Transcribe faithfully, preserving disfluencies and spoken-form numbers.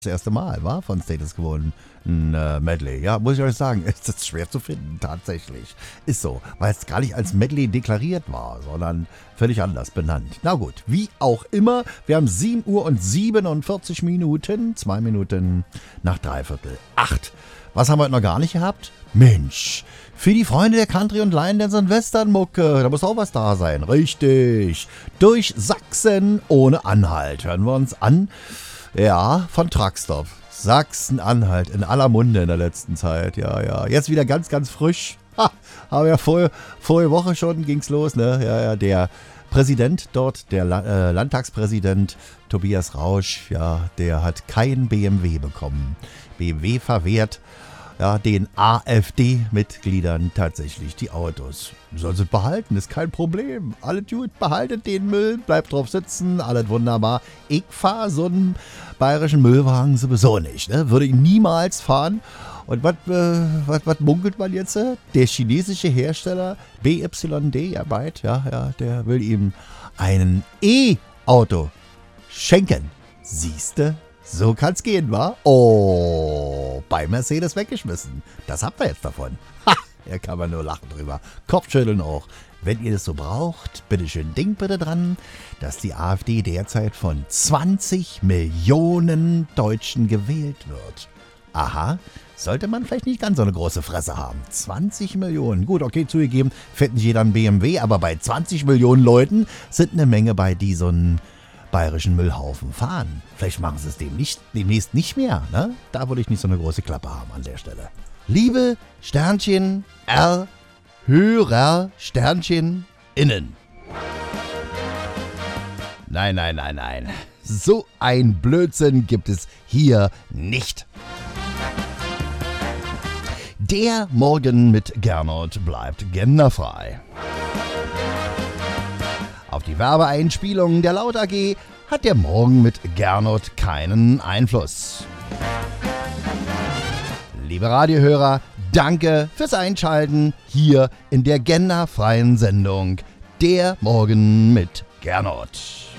Das erste Mal, war von Status Quo ein äh, Medley. Ja, muss ich euch sagen, ist das schwer zu finden, tatsächlich. Ist so, weil es gar nicht als Medley deklariert war, sondern völlig anders benannt. Na gut, wie auch immer, wir haben sieben Uhr und siebenundvierzig Minuten, zwei Minuten nach dreiviertel acht. Was haben wir heute noch gar nicht gehabt? Mensch, für die Freunde der Country- und Line-Dance- und Western-Mucke, da muss auch was da sein. Richtig, durch Sachsen ohne Anhalt. Hören wir uns an. Ja, von Truckstop. Sachsen-Anhalt in aller Munde in der letzten Zeit. Ja, ja. Jetzt wieder ganz, ganz frisch. Ha, aber ja, vor, vorige Woche schon ging's los, ne? Ja, ja, der Präsident dort, der La- äh, Landtagspräsident Tobias Rausch, ja, der hat kein B M W bekommen. B M W verwehrt ja, den AfD-Mitgliedern tatsächlich die Autos. Sollen sie behalten, ist kein Problem. Alles gut, behaltet den Müll, bleibt drauf sitzen, alles wunderbar. Ich fahre so einen bayerischen Müllwagen sowieso nicht, ne? Würde ich niemals fahren. Und was äh, was- was munkelt man jetzt? äh? Der chinesische Hersteller B Y D, ja bald, ja, ja, der will ihm einen E-Auto schenken. Siehste? So kann's gehen, wa? Oh, bei Mercedes weggeschmissen. Das habt ihr jetzt davon. Ha, da kann man nur lachen drüber. Kopfschütteln auch. Wenn ihr das so braucht, bitteschön, denkt bitte dran, dass die AfD derzeit von zwanzig Millionen Deutschen gewählt wird. Aha, sollte man vielleicht nicht ganz so eine große Fresse haben. zwanzig Millionen. Gut, okay, zugegeben, fährt nicht jeder ein B M W, aber bei zwanzig Millionen Leuten sind eine Menge bei, die so einen bayerischen Müllhaufen fahren. Vielleicht machen sie es dem nicht, demnächst nicht mehr, ne? Da würde ich nicht so eine große Klappe haben an der Stelle. Liebe Sternchen R, Hörer Sternchen innen. Nein, nein, nein, nein. So ein Blödsinn gibt es hier nicht. Der Morgen mit Gernot bleibt genderfrei. Auf die Werbeeinspielungen der Laut A G hat der Morgen mit Gernot keinen Einfluss. Liebe Radiohörer, danke fürs Einschalten hier in der genderfreien Sendung Der Morgen mit Gernot.